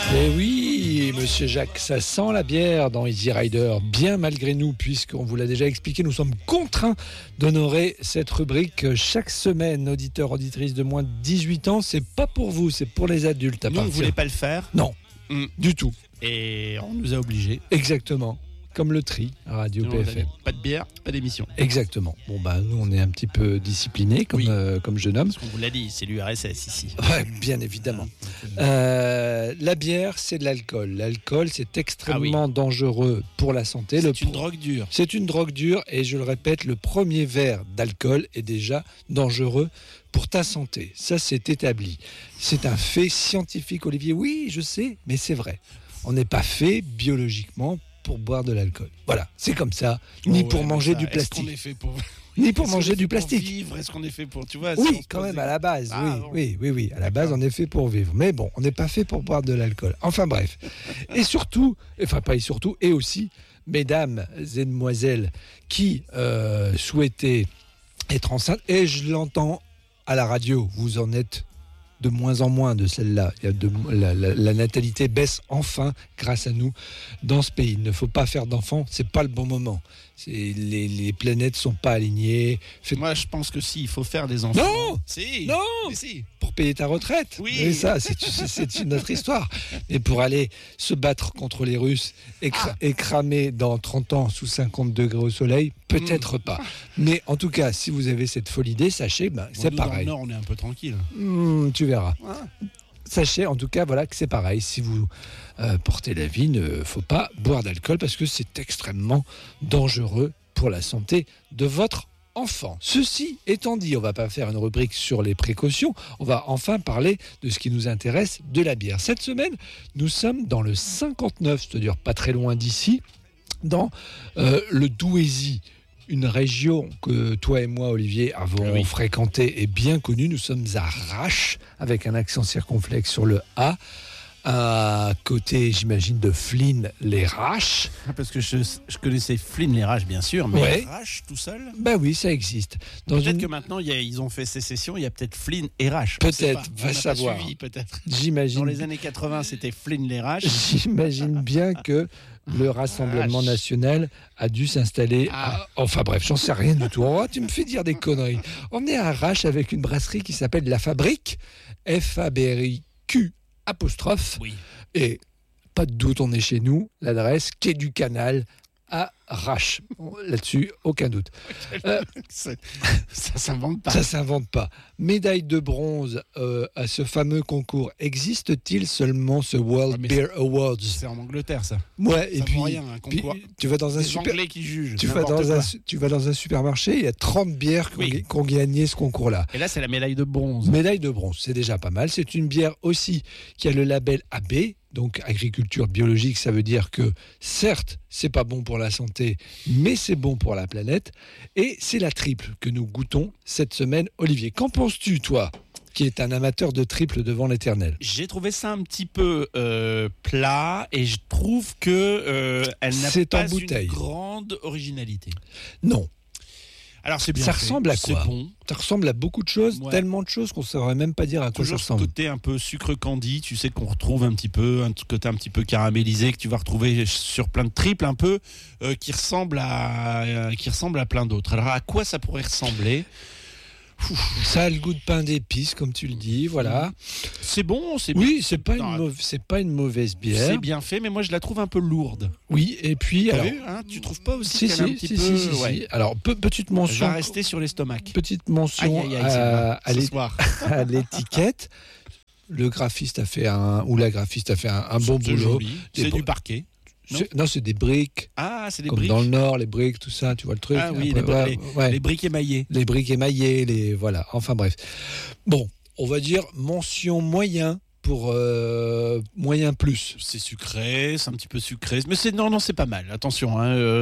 Eh oui, monsieur Jacques, ça sent la bière dans Easy Rider, bien malgré nous, puisqu'on vous l'a déjà expliqué, nous sommes contraints d'honorer cette rubrique chaque semaine. Auditeurs, auditrices de moins de 18 ans, c'est pas pour vous, c'est pour les adultes. Nous, on ne voulait pas le faire. Non, du tout. Et on nous a obligés. Exactement. Comme le tri à Radio PFM. Pas de bière, pas d'émission. Exactement. Bon, nous, on est un petit peu disciplinés comme jeune homme. Parce qu'on vous l'a dit, c'est l'URSS ici. Ouais, bien évidemment. La bière, c'est de l'alcool. L'alcool, c'est extrêmement dangereux pour la santé. C'est une drogue dure. C'est une drogue dure et je le répète, le premier verre d'alcool est déjà dangereux pour ta santé. Ça, c'est établi. C'est un fait scientifique, Olivier. Oui, je sais, mais c'est vrai. On n'est pas fait biologiquement pour boire de l'alcool. Voilà, c'est comme ça. Ni pour manger du plastique. Est-ce qu'on est fait pour... Ni pour manger du plastique. Pour vivre, est-ce qu'on est fait pour... Tu vois, oui, quand même, à la base. Oui. À la base, on est fait pour vivre. Mais bon, on n'est pas fait pour boire de l'alcool. Enfin, bref. Et surtout, et aussi, mesdames et demoiselles qui souhaitaient être enceintes, et je l'entends à la radio, vous en êtes de moins en moins de celle-là. La natalité baisse enfin grâce à nous dans ce pays. Il ne faut pas faire d'enfants, c'est pas le bon moment. Les planètes sont pas alignées. Moi, je pense que si, il faut faire des enfants. Non, si. Non, si. Pour payer ta retraite. Oui. Et ça, c'est une autre histoire. Et pour aller se battre contre les Russes et cramer dans 30 ans sous 50 degrés au soleil, peut-être pas. Mais en tout cas, si vous avez cette folle idée, sachez, c'est pareil. Dans le Nord, on est un peu tranquille. Tu verras. Sachez en tout cas que c'est pareil. Si vous portez la vie, il ne faut pas boire d'alcool parce que c'est extrêmement dangereux pour la santé de votre enfant. Ceci étant dit, on ne va pas faire une rubrique sur les précautions, on va enfin parler de ce qui nous intéresse, de la bière. Cette semaine, nous sommes dans le 59, c'est-à-dire pas très loin d'ici, dans le Douaisis. Une région que toi et moi, Olivier, avons fréquentée et bien connue. Nous sommes à Rache, avec un accent circonflexe sur le A, à côté, j'imagine, de Flins-les-Raches. Parce que je connaissais Flins-les-Raches, bien sûr, mais Raches tout seul. Ben oui, ça existe. Peut-être que maintenant, ils ont fait sécession, il y a peut-être Flins et Raches. Peut-être, va savoir. Suivi, peut-être. J'imagine. Dans les années 80, c'était Flins-les-Raches. J'imagine bien que le Rassemblement national a dû s'installer Enfin bref, j'en sais rien du tout. Oh, tu me fais dire des conneries. On est à Arrache avec une brasserie qui s'appelle La Fabrique, Fabriq'. Oui. Et pas de doute, on est chez nous. L'adresse, quai du Canal, à Rache. Là-dessus, aucun doute. Ça s'invente pas. Ça s'invente pas. Médaille de bronze à ce fameux concours. Existe-t-il seulement ce World Beer Awards ? C'est en Angleterre, ça. Ouais, et puis, rien, un concours. tu vas dans un Anglais qui jugent. Tu vas dans un supermarché, il y a 30 bières qui ont gagné ce concours-là. Et là, c'est la médaille de bronze. Médaille de bronze, c'est déjà pas mal. C'est une bière aussi qui a le label AB, donc agriculture biologique. Ça veut dire que, certes, c'est pas bon pour la santé, mais c'est bon pour la planète. Et c'est la triple que nous goûtons cette semaine. Olivier, qu'en penses-tu, toi, qui est un amateur de triple devant l'éternel ? J'ai trouvé ça un petit peu plat et je trouve que elle n'a pas une grande originalité. Non. Alors c'est bien ça fait, ressemble à quoi ? Bon. Ça ressemble à beaucoup de choses, tellement de choses qu'on ne saurait même pas dire à quoi ça ressemble. Ce côté un peu sucre candy, tu sais qu'on retrouve un petit peu, un côté un petit peu caramélisé que tu vas retrouver sur plein de triples un peu, qui ressemble à plein d'autres. Alors à quoi ça pourrait ressembler ? Ça a le goût de pain d'épices, comme tu le dis, voilà. C'est bon, c'est bien. Oui, c'est pas une mauvaise bière. C'est bien fait, mais moi je la trouve un peu lourde. Oui, et puis T'as vu, tu trouves pas aussi qu'elle est un petit peu... Si. Alors petite mention. Elle va rester sur l'estomac. Petite mention à l'étiquette. Le graphiste a fait la graphiste a fait un bon boulot. Joli. C'est du parquet. Non, c'est des briques. Ah, c'est des comme briques. dans le Nord, les briques, tout ça, tu vois le truc. Ah oui, les briques émaillées. Les briques émaillées, voilà. Enfin bref. Bon, on va dire mention moyen pour moyen plus. C'est sucré, c'est un petit peu sucré, mais c'est pas mal. Attention,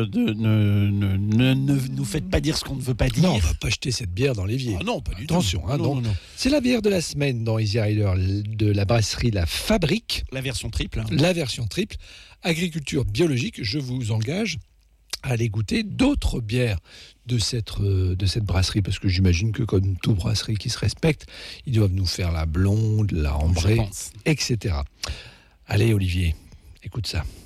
ne nous faites pas dire ce qu'on ne veut pas dire. Non, on va pas jeter cette bière dans l'évier. Ah non, pas du Attention, tout. Non. C'est la bière de la semaine dans Easy Rider de la brasserie La Fabrique. La version triple. La version triple. Agriculture biologique. Je vous engage à aller goûter d'autres bières de cette brasserie, parce que j'imagine que comme toute brasserie qui se respecte, ils doivent nous faire la blonde, la ambrée, etc. Allez, Olivier, écoute ça.